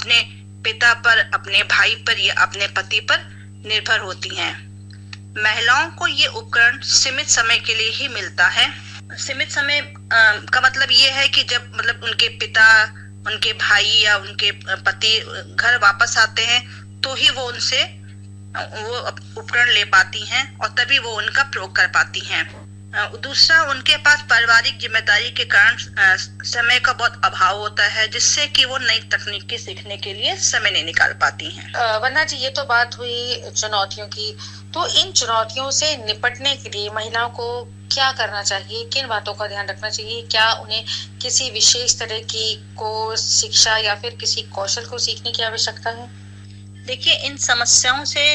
अपने पिता पर, अपने भाई पर या अपने पति पर निर्भर होती हैं। महिलाओं को ये उपकरण सीमित समय के लिए ही मिलता है। सीमित समय का मतलब ये है कि जब मतलब उनके पिता, उनके भाई या उनके पति घर वापस आते हैं तो ही वो उनसे वो उपकरण ले पाती हैं और तभी वो उनका प्रयोग कर पाती हैं। दूसरा, उनके पास पारिवारिक जिम्मेदारी के कारण समय का बहुत अभाव होता है, जिससे कि वो नई तकनीकी सीखने के लिए समय नहीं निकाल पाती हैं। वंदना जी, ये तो बात हुई चुनौतियों की, तो इन चुनौतियों से निपटने के लिए महिलाओं को क्या करना चाहिए, किन बातों का ध्यान रखना चाहिए? क्या उन्हें किसी विशेष तरह की कोर्स, शिक्षा या फिर किसी कौशल को सीखने की आवश्यकता है? देखिए, इन समस्याओं से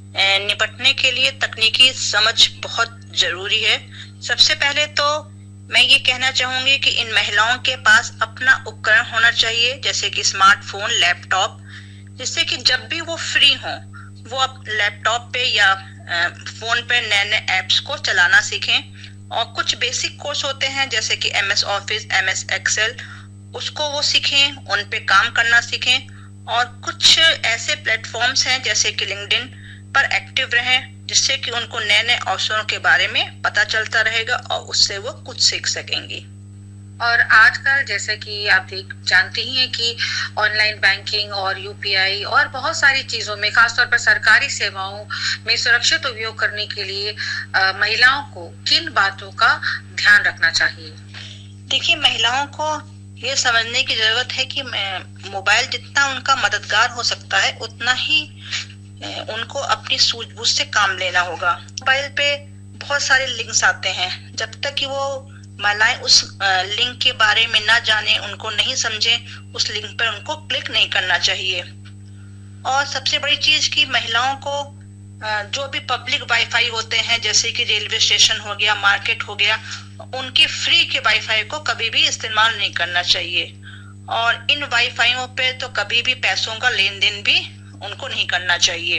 निपटने के लिए तकनीकी समझ बहुत जरूरी है। सबसे पहले तो मैं ये कहना चाहूंगी कि इन महिलाओं के पास अपना उपकरण होना चाहिए, जैसे कि स्मार्टफोन, लैपटॉप, जिससे कि जब भी वो फ्री हों वो अब लैपटॉप पे या फोन पे नए नए ऐप्स को चलाना सीखें। और कुछ बेसिक कोर्स होते हैं जैसे कि MS ऑफिस, MS एक्सेल, उसको वो सीखें, उन पे काम करना सीखें। और कुछ ऐसे प्लेटफॉर्म्स हैं जैसे कि लिंक्डइन पर एक्टिव रहें, जिससे कि उनको नए नए अवसरों के बारे में पता चलता रहेगा और उससे वो कुछ सीख सकेंगी। और आजकल जैसे कि आप जानते ही हैं कि ऑनलाइन बैंकिंग और UPI और बहुत सारी चीजों में, खासतौर पर सरकारी सेवाओं में सुरक्षित उपयोग करने के लिए महिलाओं को किन बातों का ध्यान रखना चाहिए? देखिए, महिलाओं को ये समझने की जरूरत है कि मोबाइल जितना उनका मददगार हो सकता है उतना ही उनको अपनी सूझबूझ से काम लेना होगा। मोबाइल पे बहुत सारे लिंक्स आते हैं, जब तक कि वो महिलाएं उस लिंक के बारे में ना जाने, उनको नहीं समझे, उस लिंक पर उनको क्लिक नहीं करना चाहिए। और सबसे बड़ी चीज कि महिलाओं को जो भी पब्लिक वाईफाई होते हैं जैसे कि रेलवे स्टेशन हो गया, मार्केट हो गया, उनके फ्री के वाईफाई को कभी भी इस्तेमाल नहीं करना चाहिए। और इन वाईफाइयों पे तो कभी भी पैसों का लेन देन भी उनको नहीं करना चाहिए।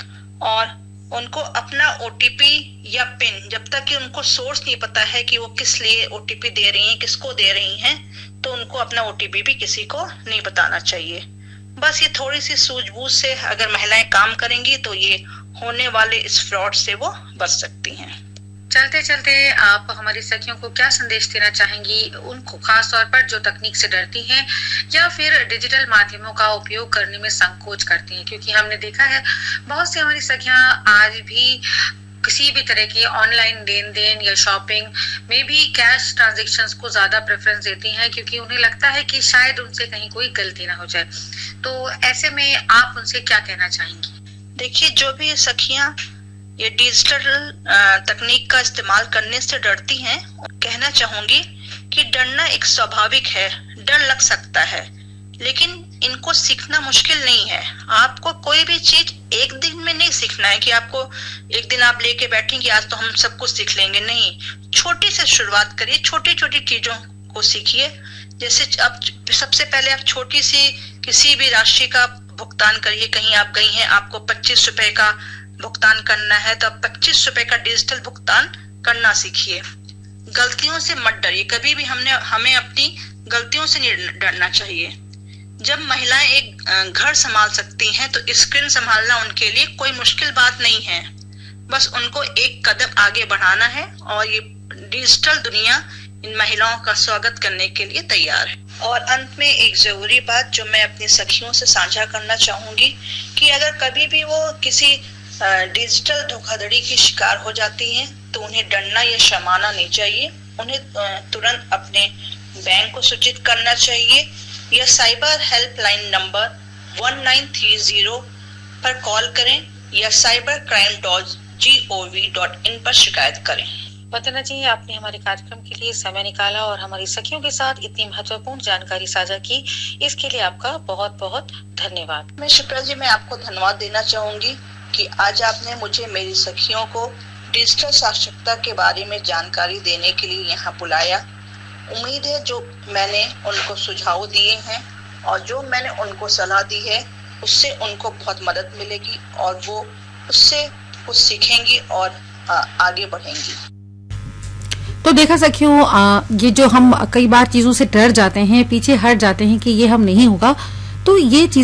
और उनको अपना OTP या पिन, जब तक कि उनको सोर्स नहीं पता है कि वो किस लिए OTP दे रही हैं, किसको दे रही हैं, तो उनको अपना OTP भी किसी को नहीं बताना चाहिए। बस ये थोड़ी सी सूझबूझ से अगर महिलाएं काम करेंगी तो ये होने वाले इस फ्रॉड से वो बच सकती हैं। चलते चलते आप हमारी सखियों को क्या संदेश देना चाहेंगी, उनको खास तौर पर जो तकनीक से डरती हैं या फिर डिजिटल माध्यमों का उपयोग करने में संकोच करती हैं? क्योंकि हमने देखा है बहुत सी हमारी सखियां आज भी किसी भी तरह की ऑनलाइन लेन देन या शॉपिंग में भी कैश ट्रांजैक्शंस को ज्यादा प्रेफरेंस देती हैं, क्योंकि उन्हें लगता है कि शायद उनसे कहीं कोई गलती ना हो जाए। तो ऐसे में आप उनसे क्या कहना चाहेंगी? देखिए, जो भी सखियां ये डिजिटल तकनीक का इस्तेमाल करने से डरती हैं, कहना चाहूंगी कि डरना एक स्वाभाविक है, डर लग सकता है, लेकिन इनको सीखना मुश्किल नहीं है। आपको कोई भी चीज एक दिन में नहीं सीखना है कि आपको एक दिन आप लेके बैठेंगे आज तो हम सब कुछ सीख लेंगे, नहीं। छोटी से शुरुआत करिए, छोटी छोटी चीजों को सीखिए। जैसे अब सबसे पहले आप छोटी सी किसी भी राशि का भुगतान करिए। कहीं आप गई हैं, आपको 25 रुपए का भुगतान करना है तो आप 25 रुपए का डिजिटल भुगतान करना सीखिए। गलतियों से मत डरिए, कभी भी हमें अपनी गलतियों से नहीं डरना चाहिए। जब महिलाएं एक घर संभाल सकती हैं तो स्क्रीन संभालना उनके लिए कोई मुश्किल बात नहीं है। बस उनको एक कदम आगे बढ़ाना है और ये डिजिटल दुनिया इन महिलाओं का स्वागत करने के लिए तैयार है। और अंत में एक जरूरी बात जो मैं अपनी सखियों से साझा करना चाहूंगी कि अगर कभी भी वो किसी डिजिटल धोखाधड़ी की शिकार हो जाती हैं तो उन्हें डरना या शर्माना नहीं चाहिए। उन्हें तुरंत अपने बैंक को सूचित करना चाहिए या साइबर हेल्पलाइन नंबर 1930 पर कॉल करें या cybercrime.gov.in पर शिकायत करें। वंदना जी, आपने हमारे कार्यक्रम के लिए समय निकाला और हमारी सखियों के साथ इतनी महत्वपूर्ण जानकारी साझा की, इसके लिए आपका बहुत बहुत धन्यवाद। मैं शिप्रा जी, मैं आपको धन्यवाद देना चाहूंगी कि आज आपने मुझे मेरी सखियों को डिजिटल साक्षरता के बारे में जानकारी देने के लिए यहाँ बुलाया। उम्मीद है जो मैंने उनको सुझाव दिए हैं और जो मैंने उनको सलाह दी है उससे उनको बहुत मदद मिलेगी और वो उससे कुछ सीखेंगी और आगे बढ़ेंगी। तो देखा सखियों, ये जो हम कई बार चीजों से डर जाते हैं, पीछे हट जाते हैं कि ये हम नहीं होगा, तो ये चीज